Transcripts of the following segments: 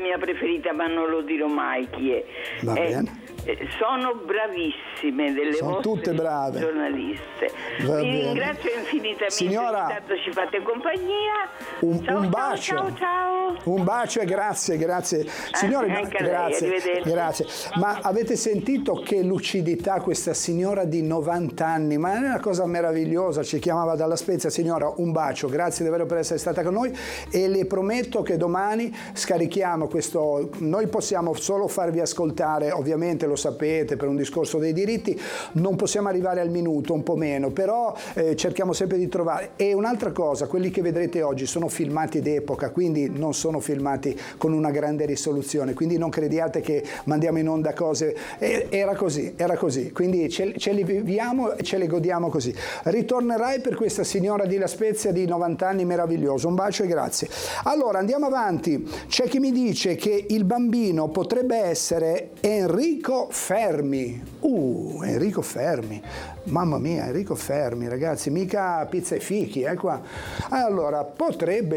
mia preferita, ma non lo dirò mai chi è. Va bene. Sono bravissime, delle sono vostre tutte brave giornaliste. Va Vi bene. ringrazio infinitamente. Signora, intanto ci fate compagnia. un bacio. Ciao. Un bacio e grazie. Signore, anche a lei, grazie. arrivederci. Grazie. Ma avete sentito che lucidità questa signora di 90 anni? Ma è una cosa meravigliosa. Ci chiamava dalla Spezia. Signora, un bacio. Grazie davvero per essere stata con noi e le prometto che domani scarichiamo questo. Noi possiamo solo farvi ascoltare, ovviamente lo sapete, per un discorso dei diritti non possiamo arrivare al minuto, un po' meno, però cerchiamo sempre di trovare. E un'altra cosa, quelli che vedrete oggi sono filmati d'epoca, quindi non sono filmati con una grande risoluzione, quindi non crediate che mandiamo in onda cose. Era così, quindi ce li viviamo e ce le godiamo così. Ritornerai per questa signora di La Spezia di 90 anni, meraviglioso. Un bacio e grazie. Allora andiamo avanti. C'è chi mi dice che il bambino potrebbe essere Enrico Fermi. Enrico Fermi. Mamma mia, Enrico Fermi, ragazzi, mica pizza e fichi, qua. Allora, potrebbe,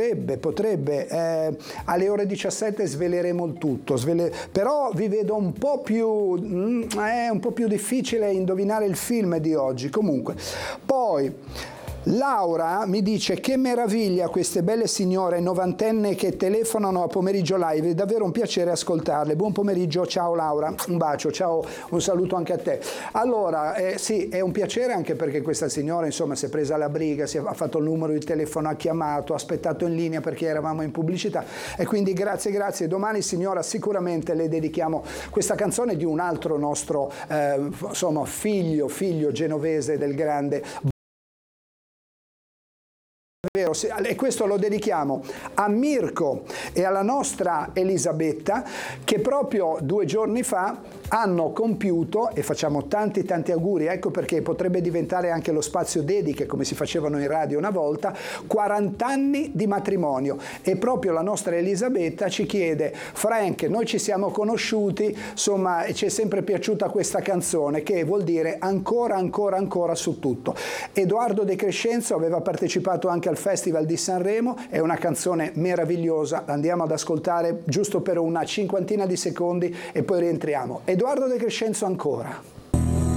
alle ore 17 sveleremo il tutto, però vi vedo un po' più difficile indovinare il film di oggi. Comunque, poi Laura mi dice che meraviglia queste belle signore novantenne che telefonano a Pomeriggio Live, è davvero un piacere ascoltarle. Buon pomeriggio, ciao Laura, un bacio, ciao, un saluto anche a te. Allora, sì, è un piacere anche perché questa signora insomma si è presa la briga, ha fatto il numero di telefono, ha chiamato, ha aspettato in linea perché eravamo in pubblicità e quindi grazie. Domani signora sicuramente le dedichiamo questa canzone di un altro nostro figlio genovese del grande. E questo lo dedichiamo a Mirko e alla nostra Elisabetta che proprio 2 giorni fa hanno compiuto, e facciamo tanti auguri, ecco perché potrebbe diventare anche lo spazio dediche come si facevano in radio una volta, 40 anni di matrimonio. E proprio la nostra Elisabetta ci chiede: Frank, noi ci siamo conosciuti, insomma ci è sempre piaciuta questa canzone che vuol dire ancora su tutto. Edoardo De Crescenzo aveva partecipato anche al Festival di Sanremo, è una canzone meravigliosa, andiamo ad ascoltare giusto per una 50 di secondi e poi rientriamo. Edoardo De Crescenzo ancora.